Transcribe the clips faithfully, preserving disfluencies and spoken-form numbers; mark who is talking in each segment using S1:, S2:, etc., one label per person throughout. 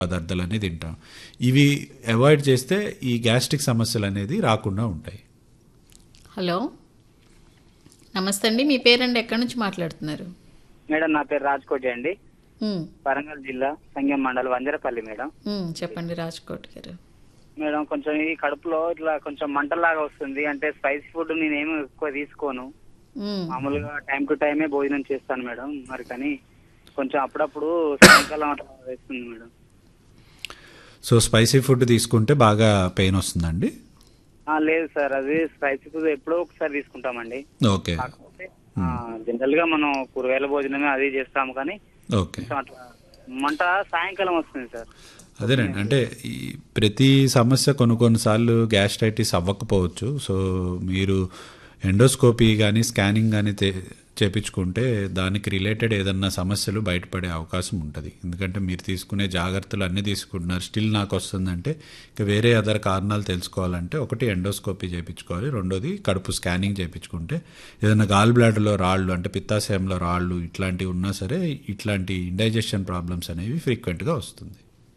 S1: పదార్థాలన్నీ తింటాం. ఇవి అవాయిడ్ చేస్తే ఈ గ్యాస్ట్రిక్ సమస్యలు అనేది రాకుండా ఉంటాయి.
S2: హలో, నమస్తే అండి. మీ పేరండి, ఎక్కడి నుంచి మాట్లాడుతున్నారు?
S3: మేడం నా పేరు రాజ్కోటి అండి,
S2: ఉమ్,
S3: వరంగల్ జిల్లా సంగం మండలం వంజరపల్లి మేడం.
S2: ఉమ్, చెప్పండి రాజ్కోట్ గారు.
S3: మేడం కొంచెం ఈ కడుపులో ఇట్లా కొంచెం మంటలాగా వస్తుంది. అంటే స్పైసీ ఫుడ్ నేనేమి ఎక్కువ తీసుకోను,
S2: ఉమ్,
S3: మామూలుగా టైం టు టైమే భోజనం చేస్తాను మేడం. మరి కానీ కొంచెం అప్పుడప్పుడు సాయంకాలం అట్లా వేస్తుంది మేడం.
S1: సో స్పైసీ ఫుడ్ తీసుకుంటే బాగా పెయిన్ వస్తుందండి?
S3: ఆ, లేదు సార్, అది స్పైసీ ఫుడ్ ఎప్పుడో ఒకసారి తీసుకుంటామండి.
S1: ఓకే
S3: కాకపోతే జనరల్ గా మనం కూరగాయల భోజనమే అది చేస్తాము, కానీ
S1: ఓకే
S3: కొంచెం అట్లా మంట సాయంకాలం వస్తుంది సార్.
S1: అదేనండి, అంటే ఈ ప్రతి సమస్య కొన్ని కొన్నిసార్లు గ్యాస్ట్రైటిస్ అవ్వకపోవచ్చు. సో మీరు ఎండోస్కోపీ కానీ స్కానింగ్ కానీ చేపించుకుంటే దానికి రిలేటెడ్ ఏదన్నా సమస్యలు బయటపడే అవకాశం ఉంటుంది. ఎందుకంటే మీరు తీసుకునే జాగ్రత్తలు అన్నీ తీసుకుంటున్నారు, స్టిల్ నాకు వస్తుందంటే ఇక వేరే అదర్ కారణాలు తెలుసుకోవాలంటే ఒకటి ఎండోస్కోపీ చేయించుకోవాలి, రెండోది కడుపు స్కానింగ్ చేయించుకుంటే ఏదైనా గాల్ బ్లాడర్లో రాళ్ళు అంటే పిత్తాశయంలో రాళ్ళు ఇట్లాంటివి ఉన్నా సరే ఇట్లాంటి ఇండైజెషన్ ప్రాబ్లమ్స్ అనేవి ఫ్రీక్వెంట్గా వస్తుంది.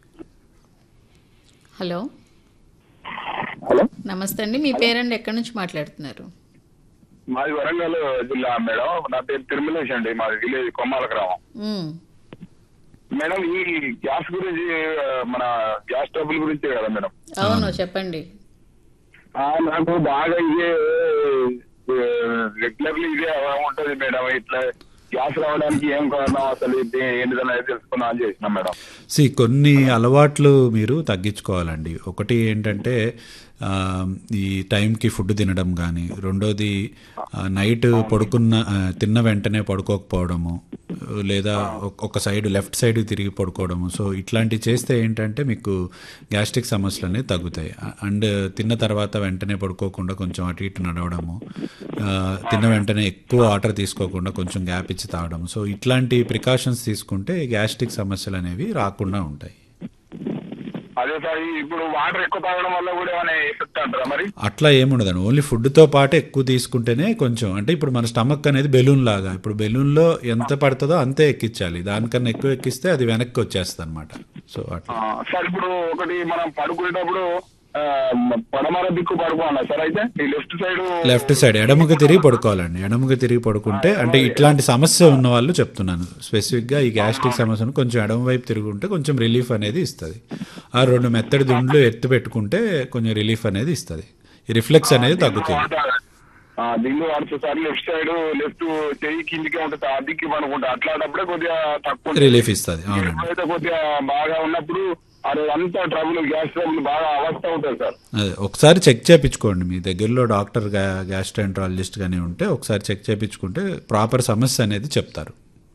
S2: హలో,
S4: హలో,
S2: నమస్తే అండి. మీ పేరండి, ఎక్కడి నుంచి మాట్లాడుతున్నారు?
S4: మాది వరంగల్ జిల్లా మేడం. నా పేరు తిరుమలేష్ అండి, మాది విలేజ్ కొమ్మాల గ్రామం.
S2: ఉమ్,
S4: మేడం ఈ గ్యాస్ గురించి, మన గ్యాస్ ట్రబుల్ గురించే కదా మేడం?
S2: అవును, చెప్పండి.
S4: ఆ, నాకు బాగా ఇదే రెగ్యులర్లీ ఇదే ఉంటది మేడం. ఇట్లా గ్యాస్ రావడానికి ఏం కారణం అసలు ఏంటిదని తెలుసుకున్నా అని చేసినాం మేడం.
S1: సి కొన్ని అలవాట్లు మీరు తగ్గించుకోవాలండి. ఒకటి ఏంటంటే ఆ, ఈ టైంకి ఫుడ్ తినడం కానీ, రెండోది నైట్ పడుకున్న ఆ, తిన్న వెంటనే పడుకోకపోవడము, లేదా ఒక సైడ్ లెఫ్ట్ సైడ్ తిరిగి పడుకోవడము. సో ఇట్లాంటివి చేస్తే ఏంటంటే మీకు గ్యాస్ట్రిక్ సమస్యలు అనేవి తగ్గుతాయి. అండ్ తిన్న తర్వాత వెంటనే పడుకోకుండా కొంచెం అటు ఇటు నడవడము, ఆ, తిన్న వెంటనే ఎక్కువ వాటర్ తీసుకోకుండా కొంచెం గ్యాప్ ఇచ్చి తాగడం. సో ఇట్లాంటి ప్రికాషన్స్ తీసుకుంటే గ్యాస్ట్రిక్ సమస్యలు అనేవి రాకుండా ఉంటాయి.
S4: అదే సార్, ఇప్పుడు వాటర్ ఎక్కువ తాగడం వల్ల కూడా ఏమైనా ఎఫెక్ట్ అంటారా మరి?
S1: అట్లా ఏముండదండి, ఓన్లీ ఫుడ్తో పాటు ఎక్కువ తీసుకుంటేనే కొంచెం, అంటే ఇప్పుడు మన స్టమక్ అనేది బెలూన్ లాగా, ఇప్పుడు బెలూన్లో ఎంత పడుతుందో అంతే ఎక్కించాలి, దానికన్నా ఎక్కువ ఎక్కిస్తే అది వెనక్కి వచ్చేస్తుంది అనమాట. సో అట్లా
S4: సార్ ఇప్పుడు ఒకటి మనం పడుకునేటప్పుడు పడమర దిక్కు పడుకోవాలా సార్? అయితే ఈ లెఫ్ట్ సైడ్
S1: లెఫ్ట్ సైడ్ ఎడముగా తిరిగి పడుకోవాలండి. ఎడముగా తిరిగి పడుకుంటే, అంటే ఇట్లాంటి సమస్య ఉన్న వాళ్ళు చెప్తున్నాను స్పెసిఫిక్గా, ఈ గ్యాస్ట్రిక్ సమస్యను కొంచెం ఎడమ వైపు తిరుగుంటే కొంచెం రిలీఫ్ అనేది ఇస్తుంది. ఆ రెండు మెత్తడి దుండ్లు ఎత్తు పెట్టుకుంటే కొంచెం రిలీఫ్ అనేది ఇస్తుంది, ఈ రిఫ్లెక్స్ అనేది తగ్గుతుంది.
S4: దిండు వాడుతుంది సార్, లెఫ్ట్ సైడ్ లెఫ్ట్ చెయ్యి కిందికి ఉంటుంది, ఆ దిక్కి పడుకుంటా, అట్లాంటప్పుడే కొద్దిగా తక్కువ
S1: రిలీఫ్ ఇస్తుంది. అవునండి,
S4: అయితే కొద్దిగా బాగా ఉన్నప్పుడు అది అంతా ట్రబుల్, గ్యాస్ ట్రబుల్ బాగా అవస్థ అవుతుంది సార్.
S1: అదే ఒకసారి చెక్ చేయించుకోండి, మీ దగ్గరలో డాక్టర్ గ్యాస్ట్రాంట్రాలజిస్ట్ కానీ ఉంటే ఒకసారి చెక్ చేయించుకుంటే ప్రాపర్ సమస్య అనేది చెప్తారు.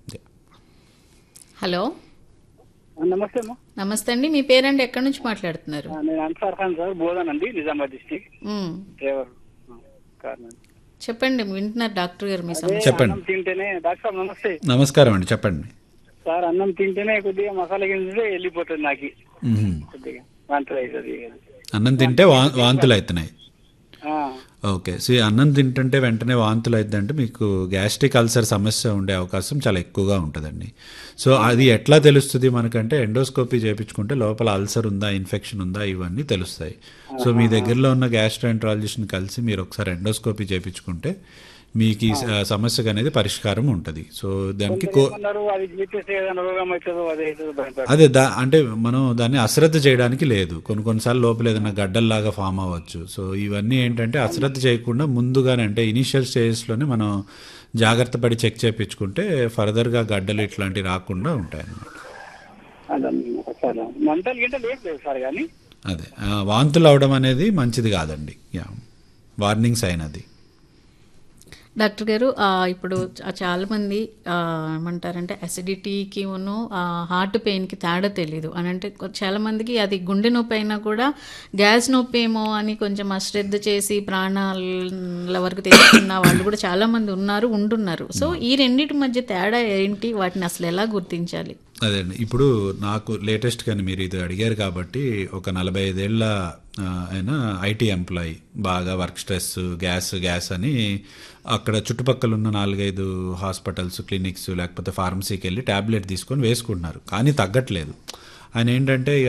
S2: హలో,
S3: నమస్తే అమ్మా.
S2: నమస్తే అండి. మీ పేరండి, ఎక్కడి నుంచి మాట్లాడుతున్నారు?
S3: నేను అన్సార్ ఖాన్ సార్, బోధన్ అండి, నిజామాబాద్ డిస్టిక్,
S2: ఉమ్,
S3: డ్రైవర్ కార్.
S2: చెప్పండి, వింటున్నారు డాక్టర్ గారు మీ సమస్య.
S1: చెప్పండి.
S3: అన్నం తింటేనే డాక్టర్ సార్ నమస్తే.
S1: నమస్కారం అండి, చెప్పండి.
S3: సార్ అన్నం తింటేనే కొద్దిగా మసాలా గింజే వెళ్ళిపోతుంది నాకు,
S1: మ్మ్.
S3: కొద్దిగా వాంతులు అవుతుంది.
S1: అన్నం తింటే వా వాంతులు అవుతున్నాయి.
S3: ఆ,
S1: ఓకే, సో అన్నం తింటుంటే వెంటనే వాంతులు అవుతుందంటే మీకు గ్యాస్ట్రిక్ అల్సర్ సమస్య ఉండే అవకాశం చాలా ఎక్కువగా ఉంటుందండి. సో అది ఎట్లా తెలుస్తుంది మనకంటే ఎండోస్కోపీ చేయించుకుంటే లోపల అల్సర్ ఉందా, ఇన్ఫెక్షన్ ఉందా, ఇవన్నీ తెలుస్తాయి. సో మీ దగ్గరలో ఉన్న గ్యాస్ట్రాంట్రాలజిస్ట్ని కలిసి మీరు ఒకసారి ఎండోస్కోపీ చేయించుకుంటే మీకు ఈ స- సమస్యకు అనేది పరిష్కారం ఉంటుంది. సో దానికి కో
S3: ఏమన్నారు, అది చేస్తే ఏదైనా రోగం అవుతుందో అది అవుతుందో భయపడ.
S1: అదే దా అంటే మనం దాన్ని అశ్రద్ధ చేయడానికి లేదు, కొన్ని కొన్నిసార్లు లోపల ఏదైనా గడ్డల్లాగా ఫామ్ అవ్వచ్చు. సో ఇవన్నీ ఏంటంటే అశ్రద్ధ చేయకుండా ముందుగానే, అంటే ఇనీషియల్ స్టేజెస్లోనే మనం జాగ్రత్త పడి చెక్ చేయించుకుంటే ఫర్దర్గా గడ్డలు ఇట్లాంటివి రాకుండా ఉంటాయి అన్నమాట.
S3: అదన్నమాట సార్, మంటలు గింటలు ఏం లేదు సార్, కానీ
S1: అదే ఆ, వాంతులు అవడం అనేది మంచిది కాదండి, యా వార్నింగ్ సైన్ అది.
S2: డాక్టర్ గారు, ఆ, ఇప్పుడు చ- చాలా మంది ఆ, ఏమంటారంటే అసిడిటీకి ఉన్ను హార్ట్ పెయిన్కి తేడా తెలీదు అని, అంటే కొ- చాలా మందికి అది గుండె నొప్పి అయినా కూడా గ్యాస్ నొప్పి ఏమో అని కొంచెం అశ్రద్ధ చేసి ప్రాణాల వరకు తెచ్చుకున్న వాళ్ళు కూడా చాలా మంది ఉన్నారు, ఉంటున్నారు. సో ఈ రెండింటి మధ్య తేడా ఏంటి, వాటిని అసలు ఎలా గుర్తించాలి?
S1: అదే అండి, ఇప్పుడు నాకు లేటెస్ట్ కానీ మీరు ఇది అడిగారు కాబట్టి, ఒక నలభై ఐదేళ్ల ఆ, ఆయన ఐటీ ఎంప్లాయీ, బాగా వర్క్ స్ట్రెస్, గ్యాస్ గ్యాస్ అని అక్కడ చుట్టుపక్కల ఉన్న నాలుగైదు హాస్పిటల్స్, క్లినిక్స్ లేకపోతే ఫార్మసీకి వెళ్ళి ట్యాబ్లెట్ తీసుకొని వేసుకుంటున్నారు, కానీ తగ్గట్లేదు. ఆయన ఏంటంటే